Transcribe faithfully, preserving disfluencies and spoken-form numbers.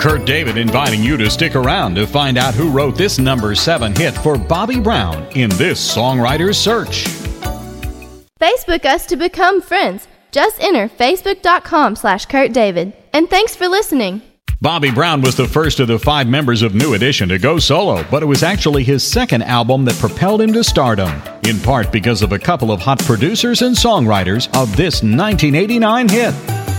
Kurt David inviting you to stick around to find out who wrote this number seven hit for Bobby Brown in this Songwriter's Search. Facebook us to become friends. Just enter facebook.com slash Kurt David. And thanks for listening. Bobby Brown was the first of the five members of New Edition to go solo, but it was actually his second album that propelled him to stardom, in part because of a couple of hot producers and songwriters of this nineteen eighty-nine hit.